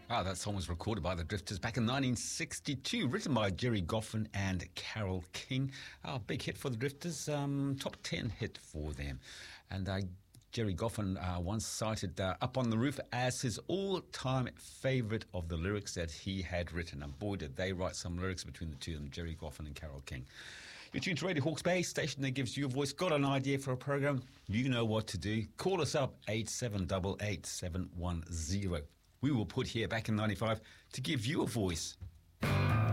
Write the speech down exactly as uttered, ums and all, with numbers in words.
Ah, that song was recorded by the Drifters back in nineteen sixty-two, written by Gerry Goffin and Carole King. Ah, big hit for the Drifters, um, top ten hit for them. And uh, Gerry Goffin uh, once cited uh, Up on the Roof as his all-time favourite of the lyrics that he had written. And boy, did they write some lyrics between the two of them, Gerry Goffin and Carole King. You're tuned to Radio Hawke's Bay, station that gives you a voice. Got an idea for a program? You know what to do. Call us up, eight seven eight eight, seven one zero. We will put here back in ninety-five to give you a voice.